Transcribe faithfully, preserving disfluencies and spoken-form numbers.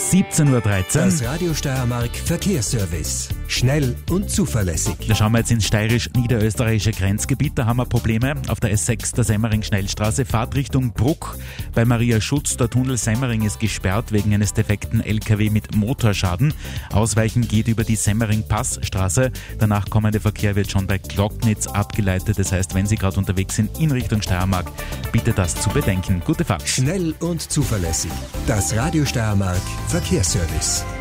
siebzehn Uhr dreizehn. Das Radio Steiermark Verkehrsservice. Schnell und zuverlässig. Da schauen wir jetzt ins steirisch-niederösterreichische Grenzgebiet. Da haben wir Probleme auf der S sechs der Semmering-Schnellstraße. Fahrt Richtung Bruck bei Maria Schutz. Der Tunnel Semmering ist gesperrt wegen eines defekten L K W mit Motorschaden. Ausweichen geht über die Semmering-Passstraße. Der nachkommende Verkehr wird schon bei Glocknitz abgeleitet. Das heißt, wenn Sie gerade unterwegs sind in Richtung Steiermark, bitte das zu bedenken. Gute Fahrt. Schnell und zuverlässig. Das Radio Steiermark Verkehrsservice.